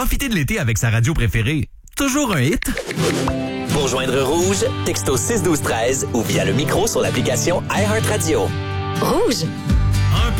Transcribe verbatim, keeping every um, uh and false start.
Profitez de l'été avec sa radio préférée. Toujours un hit? Pour joindre Rouge, texto six douze treize ou via le micro sur l'application iHeartRadio. Rouge.